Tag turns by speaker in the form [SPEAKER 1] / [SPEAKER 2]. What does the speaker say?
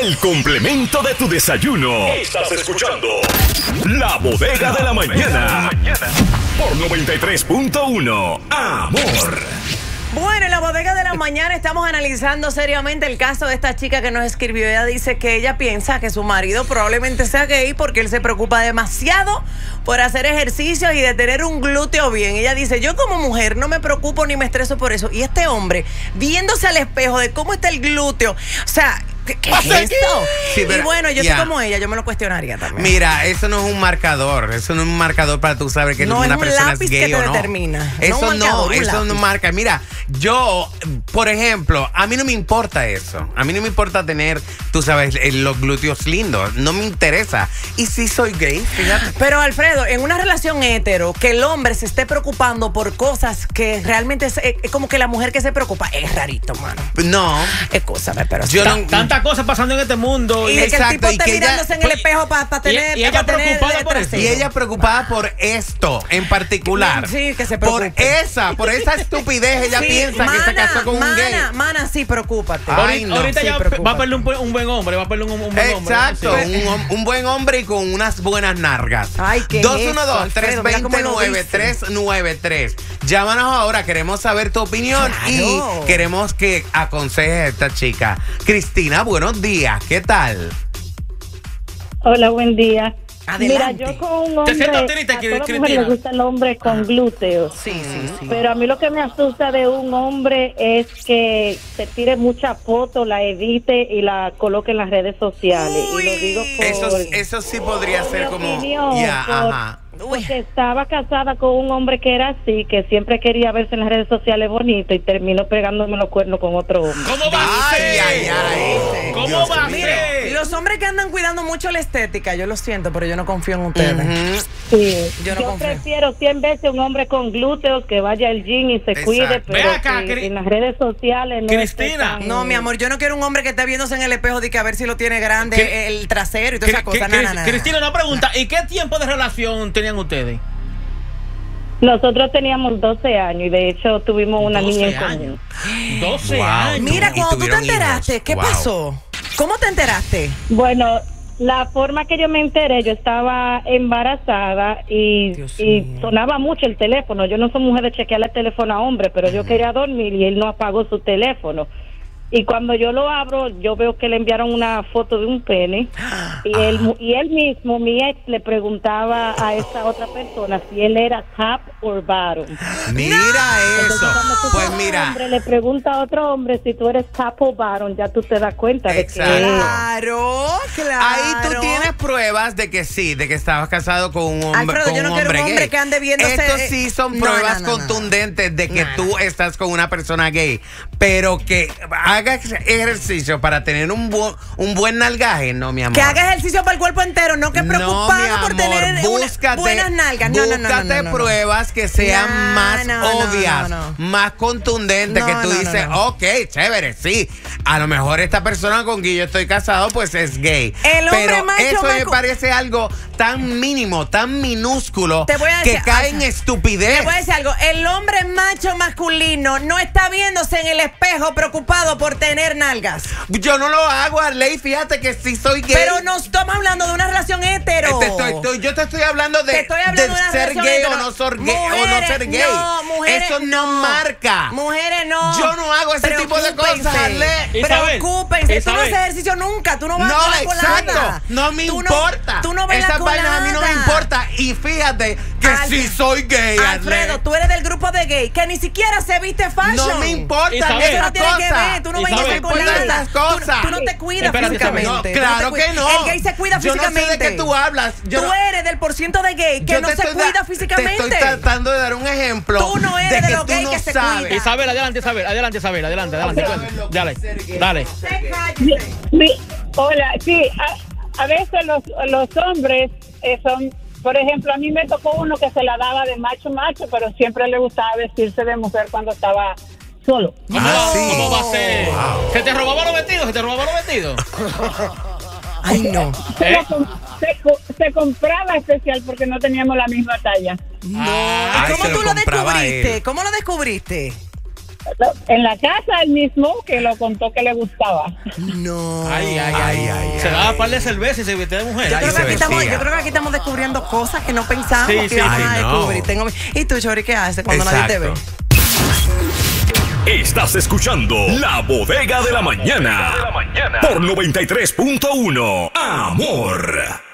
[SPEAKER 1] el complemento de tu desayuno. Estás escuchando La Bodega de la Mañana. Por 93.1. Amor.
[SPEAKER 2] Bueno, en La Bodega de la Mañana estamos analizando seriamente el caso de esta chica que nos escribió. Ella dice que ella piensa que su marido probablemente sea gay porque él se preocupa demasiado por hacer ejercicios y de tener un glúteo bien. Ella dice, yo como mujer no me preocupo ni me estreso por eso. Y este hombre, viéndose al espejo de cómo está el glúteo, o sea... ¿Qué es esto?
[SPEAKER 3] Sí, pero,
[SPEAKER 2] y bueno, yo soy como ella, yo me lo cuestionaría también.
[SPEAKER 3] Mira, eso no es un marcador. Eso no es un marcador para tú saber que una persona es gay o no.
[SPEAKER 2] Determina.
[SPEAKER 3] Eso no marca. Mira, yo, por ejemplo, a mí no me importa eso. A mí no me importa tener, tú sabes, los glúteos lindos. No me interesa. Y sí soy gay, fíjate.
[SPEAKER 2] Pero Alfredo, en una relación hetero, que el hombre se esté preocupando por cosas que realmente es como que la mujer que se preocupa, es rarito, mano.
[SPEAKER 3] No.
[SPEAKER 2] Escúchame, pero
[SPEAKER 4] yo no, tantas cosas pasando en este mundo.
[SPEAKER 2] Y que el tipo esté mirándose en el espejo para tener...
[SPEAKER 4] Y ella preocupada por eso.
[SPEAKER 3] Y ella preocupada por esto en particular.
[SPEAKER 2] Sí, que se preocupe.
[SPEAKER 3] Por esa estupidez ella piensa que se casó con un gay.
[SPEAKER 2] Mana, sí, preocupate.
[SPEAKER 4] Ay, ahorita ya va a perder un buen hombre, va a perder un buen hombre.
[SPEAKER 3] Exacto, un buen hombre y con unas buenas nargas.
[SPEAKER 2] Ay, qué
[SPEAKER 3] 212-329-393. Llámanos ahora, queremos saber tu opinión y queremos que aconsejes a esta chica. Cristina, buenos días, ¿qué tal?
[SPEAKER 5] Hola, buen día.
[SPEAKER 2] Adelante.
[SPEAKER 5] Mira, yo con un hombre, a toda mujer le gusta el hombre con glúteos.
[SPEAKER 2] Sí.
[SPEAKER 5] Pero a mí lo que me asusta de un hombre es que se tire mucha foto, la edite y la coloque en las redes sociales.
[SPEAKER 2] Uy.
[SPEAKER 5] Y lo digo por...
[SPEAKER 3] Eso sí podría ser como...
[SPEAKER 5] opinión,
[SPEAKER 3] ajá.
[SPEAKER 5] Porque estaba casada con un hombre que era así, que siempre quería verse en las redes sociales bonito y terminó pegándome los cuernos con otro hombre.
[SPEAKER 4] ¿Cómo va a ser? ¿Cómo va a ser?
[SPEAKER 2] Los hombres que andan cuidando mucho la estética, yo lo siento, pero yo no confío en ustedes.
[SPEAKER 5] Sí.
[SPEAKER 2] Yo
[SPEAKER 5] prefiero 100 veces un hombre con glúteos que vaya al gym y se cuide, pero
[SPEAKER 4] acá,
[SPEAKER 5] en las redes sociales no.
[SPEAKER 4] Cristina.
[SPEAKER 2] No, mi amor, yo no quiero un hombre que esté viéndose en el espejo de que a ver si lo tiene grande el trasero y todas esas cosas.
[SPEAKER 4] Cristina, una pregunta. ¿Y qué tiempo de relación tenían ustedes?
[SPEAKER 5] Nosotros teníamos 12 años y de hecho tuvimos una niña en común.
[SPEAKER 4] 12 años.
[SPEAKER 2] Mira, cuando tú te enteraste, ¿qué pasó? ¿Cómo te enteraste?
[SPEAKER 5] Bueno, la forma que yo me enteré, yo estaba embarazada y sonaba mucho el teléfono. Yo no soy mujer de chequearle el teléfono a hombre, pero yo quería dormir y él no apagó su teléfono. Y cuando yo lo abro, yo veo que le enviaron una foto de un pene y él mismo, mi ex, le preguntaba a esa otra persona si él era top or bottom.
[SPEAKER 3] Mira eso. Pues mira.
[SPEAKER 5] Hombre le pregunta a otro hombre si tú eres top o bottom, ya tú te das cuenta de que...
[SPEAKER 2] Claro.
[SPEAKER 3] Ahí tú tienes pruebas de que sí, de que estabas casado con un hombre,
[SPEAKER 2] Alfredo, yo no quiero un hombre que ande viéndose...
[SPEAKER 3] Estos sí son pruebas contundentes de que tú estás con una persona gay, pero que haga ejercicio para tener un buen nalgaje, no, mi amor.
[SPEAKER 2] Que haga ejercicio para el cuerpo entero, no que preocupado por tener buenas nalgas.
[SPEAKER 3] Búscate pruebas que sean más obvias, más contundentes, que tú dices, ok, chévere, sí. A lo mejor esta persona con quien yo estoy casado, pues es gay. Pero eso me parece algo tan mínimo, tan minúsculo, que cae en estupidez.
[SPEAKER 2] Te voy a decir algo. El hombre macho masculino no está viéndose en el espejo preocupado por tener nalgas.
[SPEAKER 3] Yo no lo hago, Arley, fíjate que sí soy gay.
[SPEAKER 2] Pero no estamos hablando de una relación hetero.
[SPEAKER 3] Yo te estoy hablando de ser gay o no ser gay.
[SPEAKER 2] No, mujeres,
[SPEAKER 3] eso no marca.
[SPEAKER 2] Mujeres no.
[SPEAKER 3] Yo no hago ese tipo de cosas, Arley.
[SPEAKER 2] Preocúpense. Tú no haces ejercicio nunca. Tú no vas a la colada.
[SPEAKER 3] No me importa.
[SPEAKER 2] Tú no ves
[SPEAKER 3] esas vainas a mí no me importa. Y fíjate que sí soy gay,
[SPEAKER 2] Alfredo, tú eres del grupo de gay que ni siquiera se viste fashion.
[SPEAKER 3] No me importa
[SPEAKER 2] eso no tiene que ver. Tú no vayas a
[SPEAKER 3] esas cosas.
[SPEAKER 2] Tú no te cuidas físicamente.
[SPEAKER 3] No, claro que no.
[SPEAKER 2] El gay se cuida físicamente.
[SPEAKER 3] Yo no sé de qué tú hablas.
[SPEAKER 2] Tú eres del % de gay que no se cuida físicamente.
[SPEAKER 3] Te estoy tratando de dar un ejemplo.
[SPEAKER 2] Tú no eres de los gays que se cuidan.
[SPEAKER 4] Isabel, adelante. Dale.
[SPEAKER 6] Hola, sí, a veces los hombres son, por ejemplo, a mí me tocó uno que se la daba de macho, pero siempre le gustaba vestirse de mujer cuando estaba solo.
[SPEAKER 4] ¿Cómo va a ser? Wow. ¿Se te robaban los vestidos?
[SPEAKER 2] Ay, no.
[SPEAKER 6] Se compraba especial porque no teníamos la misma talla.
[SPEAKER 2] No. ¿Cómo tú lo descubriste? ¿Cómo lo descubriste?
[SPEAKER 6] En la casa, él mismo, que lo contó que le gustaba.
[SPEAKER 2] No.
[SPEAKER 4] Ay. Se daba un par de cerveza y se vestía de mujer.
[SPEAKER 2] Yo creo que aquí estamos descubriendo cosas que no pensábamos que íbamos a descubrir. ¿Y tú, Chori, qué haces cuando nadie te ve?
[SPEAKER 1] Estás escuchando La Bodega de la Mañana. Por 93.1 Amor.